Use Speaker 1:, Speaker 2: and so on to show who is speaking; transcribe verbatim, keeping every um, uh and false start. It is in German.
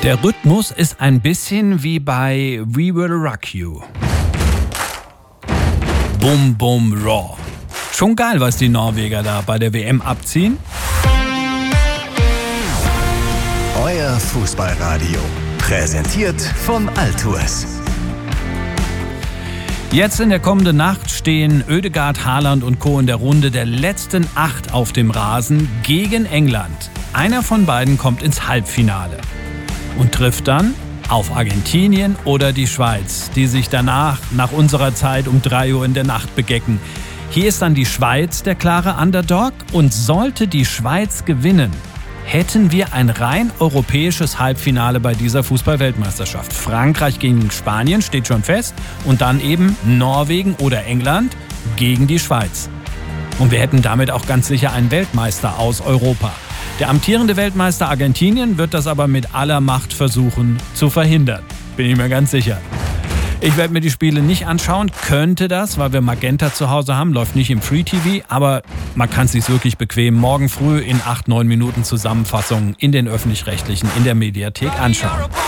Speaker 1: Der Rhythmus ist ein bisschen wie bei We Will Rock You. Bum Bum Raw. Schon geil, was die Norweger da bei der W M abziehen.
Speaker 2: Euer Fußballradio. Präsentiert von Altours.
Speaker 1: Jetzt in der kommenden Nacht stehen Ødegaard, Haaland und Co. in der Runde der letzten acht auf dem Rasen gegen England. Einer von beiden kommt ins Halbfinale und trifft dann auf Argentinien oder die Schweiz, die sich danach, nach unserer Zeit, um drei Uhr in der Nacht begecken. Hier ist dann die Schweiz der klare Underdog und sollte die Schweiz gewinnen, hätten wir ein rein europäisches Halbfinale bei dieser Fußball-Weltmeisterschaft. Frankreich gegen Spanien steht schon fest und dann eben Norwegen oder England gegen die Schweiz. Und wir hätten damit auch ganz sicher einen Weltmeister aus Europa. Der amtierende Weltmeister Argentinien wird das aber mit aller Macht versuchen zu verhindern. Bin ich mir ganz sicher. Ich werde mir die Spiele nicht anschauen, könnte das, weil wir Magenta zu Hause haben, läuft nicht im Free-T V, aber man kann es sich wirklich bequem morgen früh in acht, neun Minuten Zusammenfassungen in den Öffentlich-Rechtlichen in der Mediathek anschauen.